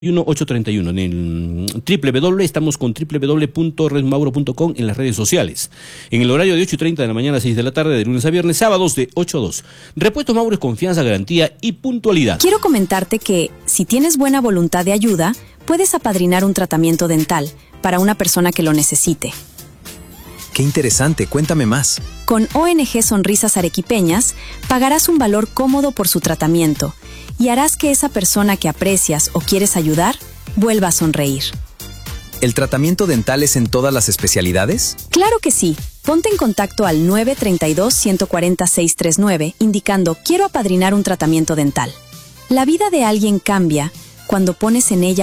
831 en el www, estamos con www.redmauro.com en las redes sociales. En el horario de 8:30 de la mañana a 6 de la tarde, de lunes a viernes, sábados de 8 a 2. Repuestos Mauro es confianza, garantía y puntualidad. Quiero comentarte que, si tienes buena voluntad de ayuda, puedes apadrinar un tratamiento dental para una persona que lo necesite. Qué interesante, cuéntame más. Con ONG Sonrisas Arequipeñas, pagarás un valor cómodo por su tratamiento y harás que esa persona que aprecias o quieres ayudar vuelva a sonreír. ¿El tratamiento dental es en todas las especialidades? Claro que sí. Ponte en contacto al 932-140-639 indicando «Quiero apadrinar un tratamiento dental». La vida de alguien cambia cuando pones en ella